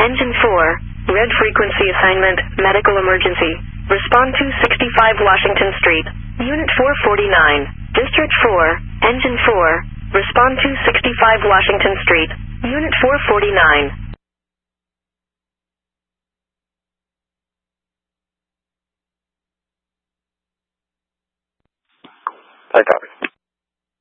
Engine 4, red frequency assignment, medical emergency. Respond to 65 Washington Street, Unit 449, District 4, Engine 4, respond to 65 Washington Street, Unit 449. Hi, copy.